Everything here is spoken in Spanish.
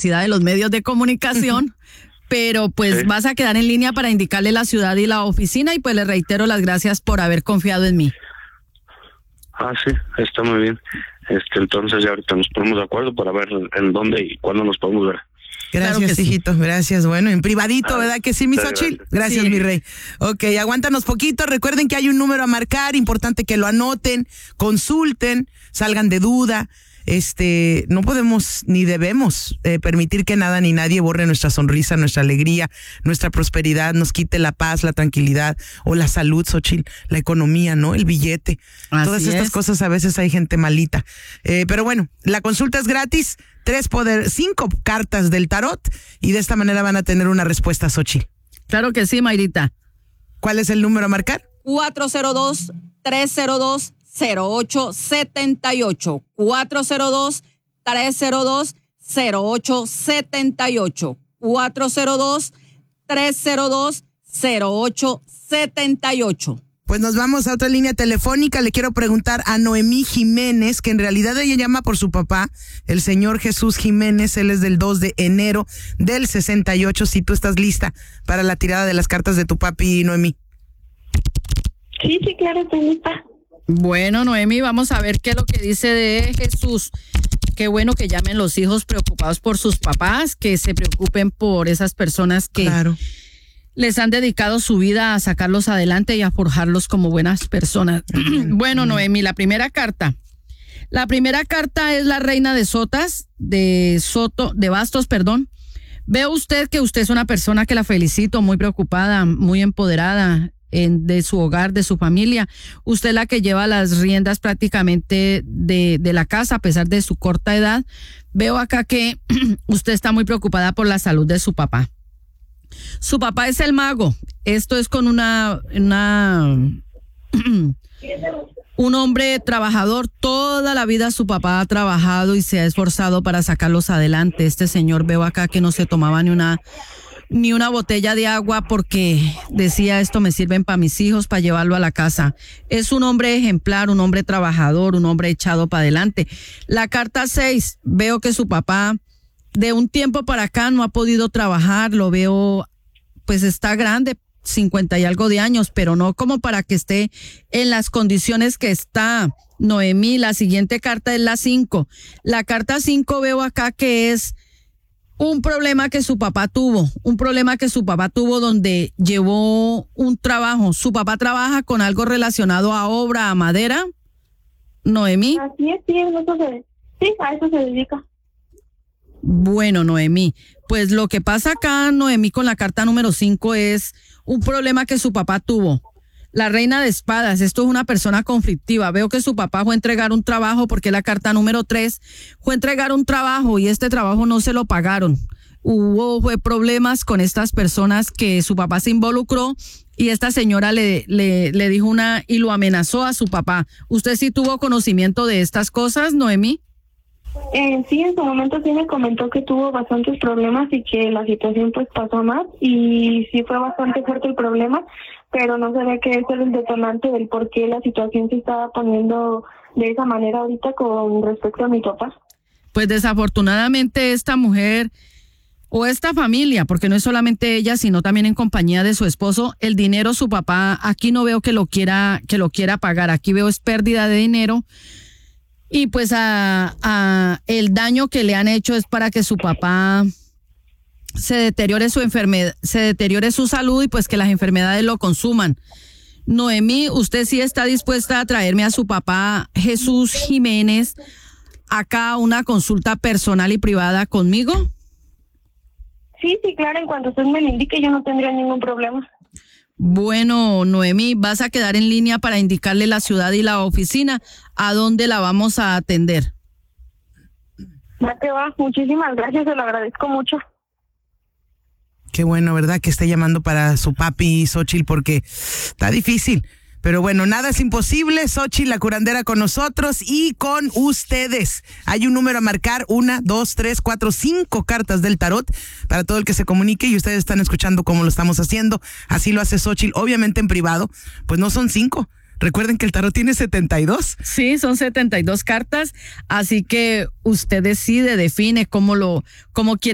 necesidad de los medios de comunicación, pero pues Sí. vas a quedar en línea para indicarle la ciudad y la oficina y pues le reitero las gracias por haber confiado en mí. Sí, está muy bien. Entonces ya ahorita nos ponemos de acuerdo para ver en dónde y cuándo nos podemos ver. Gracias, Claro que sí. hijito, gracias. Bueno, en privadito, ¿verdad que sí, mi Xochitl? Gracias, Sí. mi rey. Ok, aguántanos poquito. Recuerden que hay un número a marcar, importante que lo anoten, consulten, salgan de duda. No podemos ni debemos permitir que nada ni nadie borre nuestra sonrisa, nuestra alegría, nuestra prosperidad, nos quite la paz, la tranquilidad o la salud, Xochitl, la economía, ¿no? El billete. Así Todas estas es. cosas a veces hay gente malita. Pero bueno, la consulta es gratis, 5 cartas del tarot y de esta manera van a tener una respuesta, Xochitl. Claro que sí, Mayrita. ¿Cuál es el número a marcar? 402-302-0878. 402-302-0878. 402-302-0878. Pues nos vamos a otra línea telefónica. Le quiero preguntar a Noemí Jiménez, que en realidad ella llama por su papá, el señor Jesús Jiménez. Él es del 2 de enero del 68. Si tú estás lista para la tirada de las cartas de tu papi, Noemí. Sí, claro, estoy lista. Bueno, Noemí, vamos a ver qué es lo que dice de Jesús. Qué bueno que llamen los hijos preocupados por sus papás, que se preocupen por esas personas que Claro. les han dedicado su vida a sacarlos adelante y a forjarlos como buenas personas. Bueno, Noemí, la primera carta. La primera carta es la reina de bastos, perdón. Veo usted que usted es una persona que la felicito, muy preocupada, muy empoderada de su hogar, de su familia. Usted es la que lleva las riendas prácticamente de la casa a pesar de su corta edad. Veo acá que usted está muy preocupada por la salud de su papá. Su papá es el mago. Esto es con un hombre trabajador. Toda la vida su papá ha trabajado y se ha esforzado para sacarlos adelante. Este señor veo acá que no se tomaba ni una botella de agua porque decía esto me sirven para mis hijos, para llevarlo a la casa. Es un hombre ejemplar, un hombre trabajador, un hombre echado para adelante. La carta 6, veo que su papá de un tiempo para acá no ha podido trabajar, lo veo, pues está grande, 50 y algo de años, pero no como para que esté en las condiciones que está. Noemí, la siguiente carta es la 5. La carta 5 veo acá que es un problema que su papá tuvo donde llevó un trabajo. Su papá trabaja con algo relacionado a obra, a madera. Noemí. Así es, sí, a eso se dedica. Bueno, Noemí, pues lo que pasa acá, Noemí, con la carta número 5 es un problema que su papá tuvo. La reina de espadas, esto es una persona conflictiva. Veo que su papá fue a entregar un trabajo, porque la carta número 3 fue a entregar un trabajo y este trabajo no se lo pagaron. Fue problemas con estas personas que su papá se involucró y esta señora le dijo y lo amenazó a su papá. ¿Usted sí tuvo conocimiento de estas cosas, Noemí? Sí, en su momento sí me comentó que tuvo bastantes problemas y que la situación pues pasó más y sí fue bastante fuerte el problema, pero no sabía que ese era el detonante del por qué la situación se estaba poniendo de esa manera ahorita con respecto a mi papá. Pues desafortunadamente esta mujer o esta familia, porque no es solamente ella, sino también en compañía de su esposo, el dinero su papá aquí no veo que lo quiera pagar, aquí veo es pérdida de dinero. Y pues el daño que le han hecho es para que su papá se deteriore su enfermedad, se deteriore su salud y pues que las enfermedades lo consuman. Noemí, ¿usted sí está dispuesta a traerme a su papá Jesús Jiménez acá a una consulta personal y privada conmigo? Sí, claro, en cuanto usted me lo indique yo no tendría ningún problema. Bueno, Noemí, vas a quedar en línea para indicarle la ciudad y la oficina a dónde la vamos a atender. Ya te va, muchísimas gracias, se lo agradezco mucho. Qué bueno, ¿verdad? Que esté llamando para su papi, Xochitl, porque está difícil. Pero bueno, nada es imposible. Xochitl, la curandera, con nosotros y con ustedes. Hay un número a marcar, 1, 2, 3, 4, 5 cartas del tarot para todo el que se comunique y ustedes están escuchando cómo lo estamos haciendo. Así lo hace Xochitl, obviamente en privado, pues no son 5. Recuerden que el tarot tiene 72. Sí, son 72 cartas, así que usted decide, define cómo quiere